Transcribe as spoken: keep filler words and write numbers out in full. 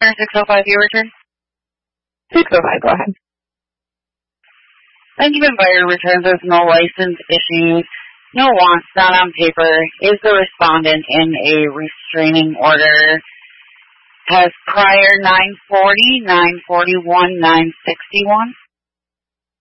six oh five, your return? six oh five, go ahead. Thank you, buyer returns. There's no license issued, no wants, not on paper. Is the respondent in a restraining order? Has prior nine forty, nine forty-one, nine sixty-one?